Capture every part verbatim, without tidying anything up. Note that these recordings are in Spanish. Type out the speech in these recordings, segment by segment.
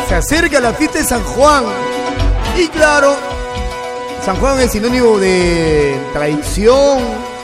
Se acerca la fiesta de San Juan. Y claro, San Juan es sinónimo de tradición,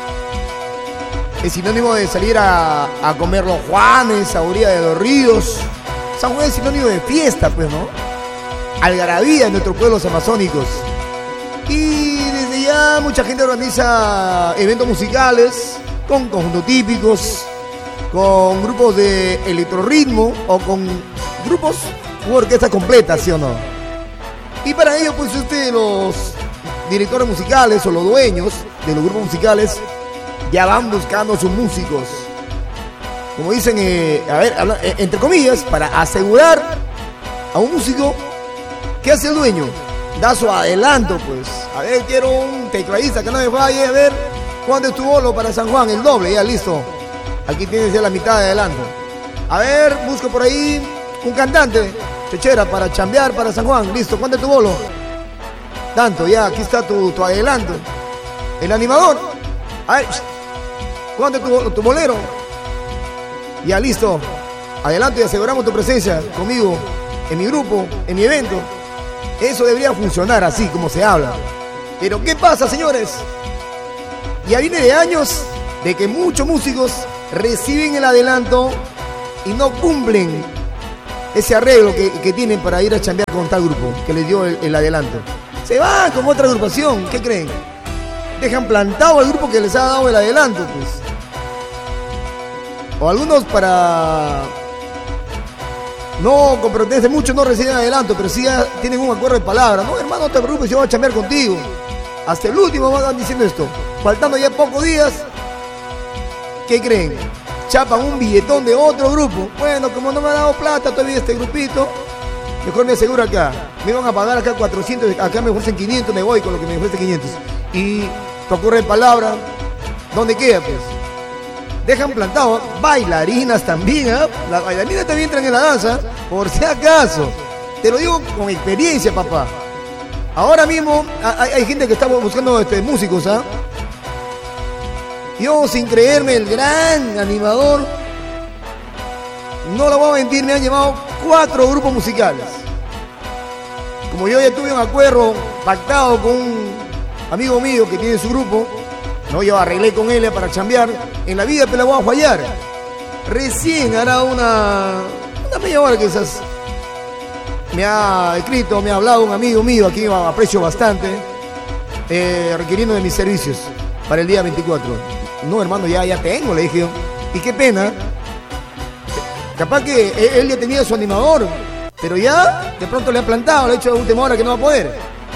es sinónimo de salir a, a comer los Juanes a orilla de los ríos. San Juan es sinónimo de fiesta, pues, ¿no? Algarabía en nuestros pueblos amazónicos. Y desde ya mucha gente organiza eventos musicales con conjuntos típicos, con grupos de electrorritmo o con grupos u orquestas completas, ¿sí o no? Y para ello, pues, este, los directores musicales o los dueños de los grupos musicales ya van buscando a sus músicos. Como dicen, eh, a ver, habla, eh, entre comillas, para asegurar a un músico, ¿qué hace el dueño? Da su adelanto, pues. A ver, quiero un tecladista que no me falle, a ver, ¿cuánto es tu bolo para San Juan? El doble, ya listo. Aquí tienes ya la mitad de adelanto. A ver, busco por ahí un cantante, chechera, para chambear para San Juan. Listo, ¿cuánto es tu bolo? Tanto, ya, aquí está tu, tu adelanto. El animador. A ver, ¿cuánto es tu, tu bolero? Ya, listo. Adelante y aseguramos tu presencia conmigo, en mi grupo, en mi evento. Eso debería funcionar así como se habla. Pero ¿qué pasa, señores? Ya viene de años de que muchos músicos reciben el adelanto y no cumplen ese arreglo que, que tienen para ir a chambear con tal grupo que les dio el, el adelanto. Se van con otra agrupación, ¿qué creen? Dejan plantado al grupo que les ha dado el adelanto, pues. O algunos para no comprometerse mucho no reciben adelanto, pero sí ya tienen un acuerdo de palabra. No, hermano, no te preocupes, yo voy a chambear contigo. Hasta el último van diciendo esto. Faltando ya pocos días, ¿qué creen? Chapan un billetón de otro grupo. Bueno, como no me ha dado plata todavía este grupito, mejor me aseguro acá. Me van a pagar acá cuatrocientos, acá me ofrecen quinientos, me voy con lo que me ofrecen quinientos. Y tu acuerdo de palabra, ¿dónde queda, pues? Dejan plantado, bailarinas también, ¿eh? Las bailarinas también entran en la danza, por si acaso. Te lo digo con experiencia, papá. Ahora mismo hay, hay gente que está buscando este, músicos, ¿ah? ¿eh? Yo, sin creerme el gran animador, no lo voy a mentir, me han llamado cuatro grupos musicales. Como yo ya tuve un acuerdo pactado con un amigo mío que tiene su grupo, no, yo arreglé con él para chambear, en la vida te la voy a fallar. Recién hará una, una media hora quizás me ha escrito, me ha hablado un amigo mío, aquí aprecio bastante, eh, requiriendo de mis servicios para el día veinticuatro. No, hermano, ya, ya tengo, le dije yo. Y qué pena. Capaz que él ya tenía su animador, pero ya de pronto le ha plantado, le ha hecho a última hora que no va a poder.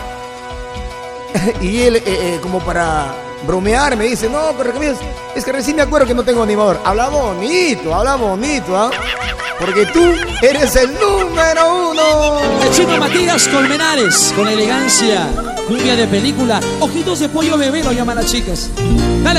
Y él, eh, eh, como para bromear, me dice, no, pero es que recién me acuerdo que no tengo animador. Habla bonito, habla bonito, ¿ah? ¿eh? Porque tú eres el número uno. El Chino Matías Colmenares, con elegancia, cumbia de película, ojitos de pollo bebé lo llaman las chicas. Dale.